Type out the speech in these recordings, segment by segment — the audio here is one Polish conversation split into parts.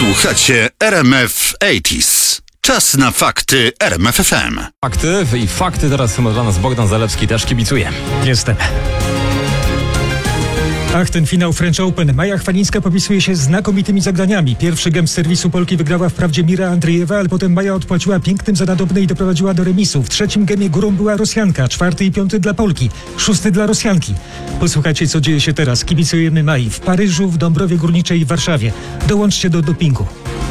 Słuchacie RMF 80s. Czas na fakty RMF FM. Fakty teraz dla nas Bogdan Zalewski też kibicuje. Jestem. Ach, ten finał French Open. Maja Chwalińska popisuje się znakomitymi zagraniami. Pierwszy gem z serwisu Polki wygrała wprawdzie Mira Andriejewa, ale potem Maja odpłaciła pięknym za nadobny i doprowadziła do remisu. W trzecim gemie górą była Rosjanka, 4. i 5. dla Polki, 6. dla Rosjanki. Posłuchajcie, co dzieje się teraz. Kibicujemy Mai w Paryżu, w Dąbrowie Górniczej i w Warszawie. Dołączcie do dopingu.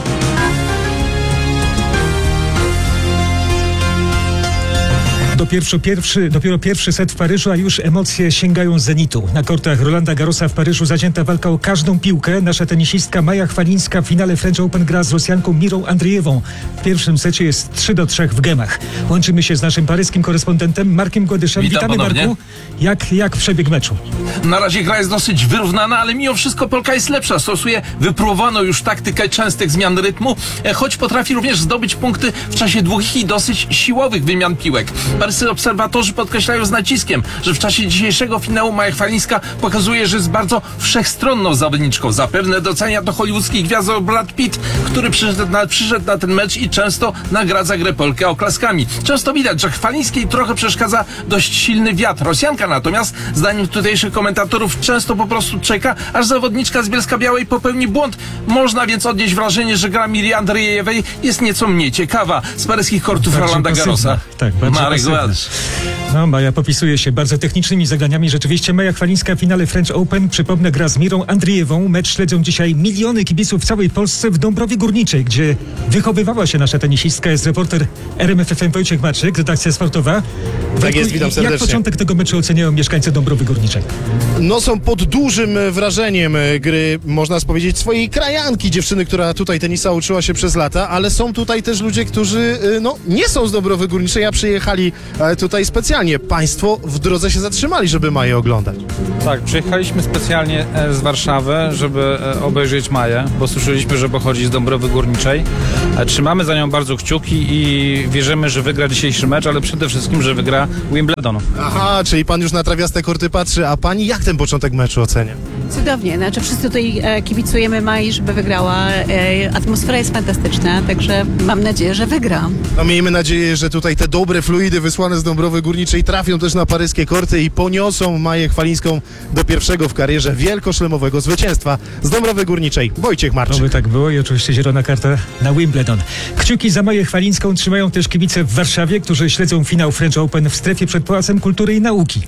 Dopiero pierwszy set w Paryżu, a już emocje sięgają zenitu. Na kortach Rolanda Garrosa w Paryżu zacięta walka o każdą piłkę. Nasza tenisistka Maja Chwalińska w finale French Open gra z Rosjanką Mirą Andriejewą. W pierwszym secie jest 3-3 w gemach. Łączymy się z naszym paryskim korespondentem Markiem Głodyszem. Witamy ponownie. Marku. Jak przebieg meczu? Na razie gra jest dosyć wyrównana, ale mimo wszystko Polka jest lepsza. Stosuje wypróbowaną już taktykę częstych zmian rytmu, choć potrafi również zdobyć punkty w czasie długich i dosyć siłowych wymian piłek. Paryscy obserwatorzy podkreślają z naciskiem, że w czasie dzisiejszego finału Maja Chwalińska pokazuje, że jest bardzo wszechstronną zawodniczką. Zapewne docenia to hollywoodzki gwiazdor Brad Pitt, który przyszedł na ten mecz i często nagradza grę Polkę oklaskami. Często widać, że Chwalińskiej trochę przeszkadza dość silny wiatr. Rosjanka natomiast, zdaniem tutejszych komentatorów, często po prostu czeka, aż zawodniczka z Bielska-Białej popełni błąd. Można więc odnieść wrażenie, że gra Miry Andriejewej jest nieco mniej ciekawa. Z paryskich kortów Rolanda Garrosa. Tak, Marek Welsz. No, Maja popisuje się bardzo technicznymi zagraniami. Rzeczywiście Maja Chwalińska w finale French Open, przypomnę, gra z Mirą Andriejewą. Mecz śledzą dzisiaj miliony kibiców w całej Polsce w Dąbrowie Górniczej, gdzie wychowywała się nasza tenisistka. Jest reporter RMF FM Wojciech Maczyk, redakcja sportowa. Tak jest, witam serdecznie. Jak początek tego meczu oceniają mieszkańcy Dąbrowy Górniczej? No, są pod dużym wrażeniem gry, można powiedzieć, swojej krajanki, dziewczyny, która tutaj tenisa uczyła się przez lata, ale są tutaj też ludzie, którzy nie są z Dąbrowy Górniczej, a przyjechali tutaj specjalnie. Państwo w drodze się zatrzymali, żeby Maję oglądać. Tak, przyjechaliśmy specjalnie z Warszawy, żeby obejrzeć Maję, bo słyszeliśmy, że pochodzi z Dąbrowy Górniczej. Trzymamy za nią bardzo kciuki i wierzymy, że wygra dzisiejszy mecz, ale przede wszystkim, że wygra Wimbledon. Aha, czyli pan już na trawiaste korty patrzy, a pani jak ten początek meczu ocenia? Cudownie, znaczy wszyscy tutaj kibicujemy Mai, żeby wygrała. Atmosfera jest fantastyczna, także mam nadzieję, że wygra. No, miejmy nadzieję, że tutaj te dobre fluidy wysłane z Dąbrowy Górniczej trafią też na paryskie korty i poniosą Maję Chwalińską do pierwszego w karierze wielkoszlemowego zwycięstwa z Dąbrowy Górniczej. Wojciech Marczyk. Oby tak było i oczywiście zielona karta na Wimbledon. Kciuki za Maję Chwalińską trzymają też kibice w Warszawie, którzy śledzą finał French Open w strefie przed Pałacem Kultury i Nauki.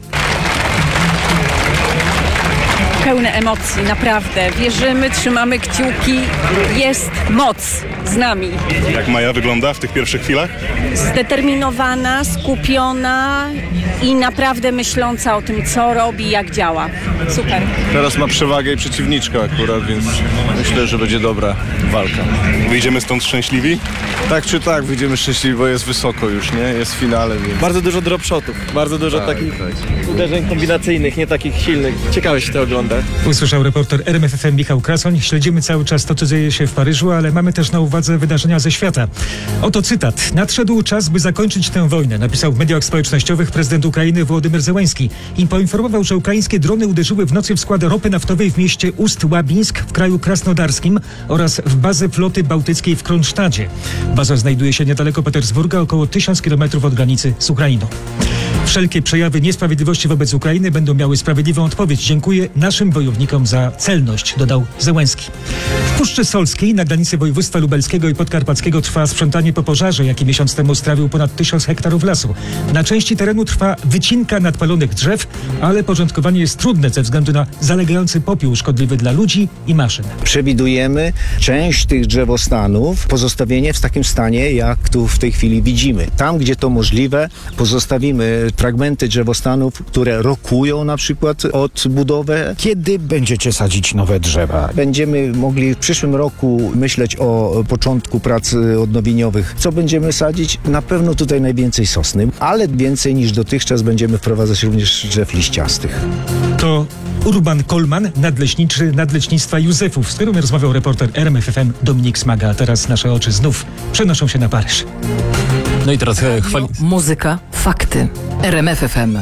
Pełne emocji, naprawdę. Wierzymy, trzymamy kciuki. Jest moc z nami. Jak Maja wygląda w tych pierwszych chwilach? Zdeterminowana, skupiona i naprawdę myśląca o tym, co robi, jak działa. Super. Teraz ma przewagę i przeciwniczka akurat, więc myślę, że będzie dobra walka. Wyjdziemy stąd szczęśliwi? Tak czy tak, wyjdziemy szczęśliwi, bo jest wysoko już, nie? Jest w finale, więc... Bardzo dużo drop shotów, bardzo dużo takich uderzeń kombinacyjnych, nie takich silnych. Ciekawe się to ogląda. Usłyszał reporter RMF FM Michał Krasoń. Śledzimy cały czas to, co dzieje się w Paryżu, ale mamy też na uwadze wydarzenia ze świata. Oto cytat. Nadszedł czas, by zakończyć tę wojnę, napisał w mediach społecznościowych prezydent Ukrainy Wołodymyr Zełenski. I poinformował, że ukraińskie drony uderzyły w nocy w skład ropy naftowej w mieście Ust-Łabińsk w kraju krasnodarskim oraz w bazę floty bałtyckiej w Kronsztadzie. Baza znajduje się niedaleko Petersburga, około 1000 km od granicy z Ukrainą. Wszelkie przejawy niesprawiedliwości wobec Ukrainy będą miały sprawiedliwą odpowiedź. Dziękuję naszym wojownikom za celność, dodał Zełenski. W Puszczy Solskiej na granicy województwa lubelskiego i podkarpackiego trwa sprzątanie po pożarze, jaki miesiąc temu strawił ponad 1000 hektarów lasu. Na części terenu trwa wycinka nadpalonych drzew, ale porządkowanie jest trudne ze względu na zalegający popiół szkodliwy dla ludzi i maszyn. Przewidujemy część tych drzewostanów pozostawienie w takim stanie, jak tu w tej chwili widzimy. Tam, gdzie to możliwe, pozostawimy fragmenty drzewostanów, które rokują na przykład odbudowę. Kiedy będziecie sadzić nowe drzewa? Będziemy mogli w przyszłym roku myśleć o początku prac odnowieniowych. Co będziemy sadzić? Na pewno tutaj najwięcej sosny, ale więcej niż dotychczas będziemy wprowadzać również drzew liściastych. To Urban Kolman, nadleśniczy Nadleśnictwa Józefów, z którym rozmawiał reporter RMF FM Dominik Smaga. A teraz nasze oczy znów przenoszą się na Paryż. No i teraz muzyka, fakty. RMF FM.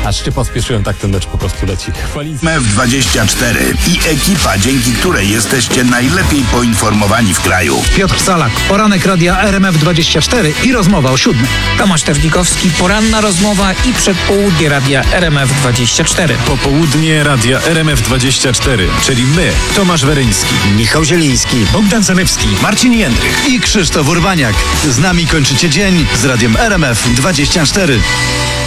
Aż się pospieszyłem, tak ten mecz po prostu leci. RMF24 i ekipa, dzięki której jesteście najlepiej poinformowani w kraju. Piotr Salak, poranek radia RMF24 i rozmowa o 7. Tomasz Terlikowski, poranna rozmowa i przedpołudnie radia RMF24. Popołudnie radia RMF24, czyli my, Tomasz Weryński, Michał Zieliński, Bogdan Zalewski, Marcin Jędrych I Krzysztof Urbaniak. Z nami kończycie dzień z radiem RMF24.